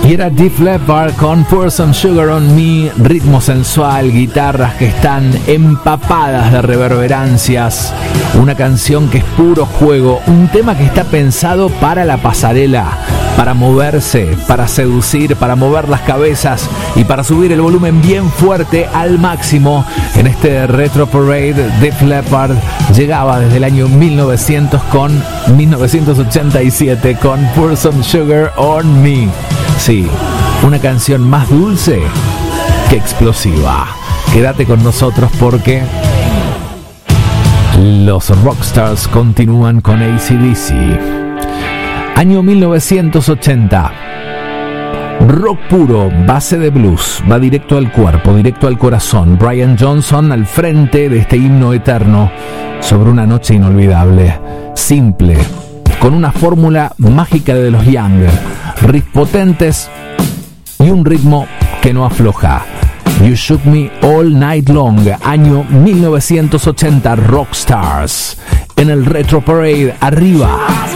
Y era Def Leppard con Pour Some Sugar on Me, ritmo sensual, guitarras que están empapadas de reverberancias, una canción que es puro juego, un tema que está pensado para la pasarela, para moverse, para seducir, para mover las cabezas y para subir el volumen bien fuerte al máximo. En este Retro Parade, Def Leppard llegaba desde el año 1987 con Pour Some Sugar on Me. Sí, una canción más dulce que explosiva. Quédate con nosotros porque los Rockstars continúan con AC/DC. Año 1980. Rock puro, base de blues, va directo al cuerpo, directo al corazón. Brian Johnson al frente de este himno eterno sobre una noche inolvidable. Simple, con una fórmula mágica de los Young, riffs potentes y un ritmo que no afloja. You Shook Me All Night Long, año 1980, Rockstars, en el Retro Parade, arriba.